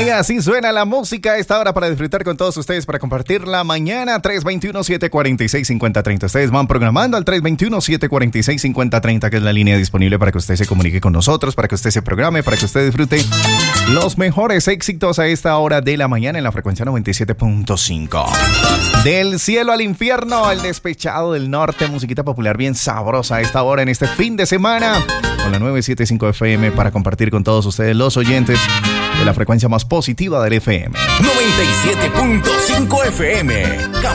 Y así suena la música a esta hora para disfrutar con todos ustedes, para compartir la mañana. 321-746-5030. Ustedes van programando al 321-746-5030, que es la línea disponible para que usted se comunique con nosotros, para que usted se programe, para que usted disfrute los mejores éxitos a esta hora de la mañana en la frecuencia 97.5. Del cielo al infierno, el despechado del norte, musiquita popular bien sabrosa a esta hora en este fin de semana con la 975 FM para compartir con todos ustedes, los oyentes de la frecuencia más positiva del FM. 97.5 FM.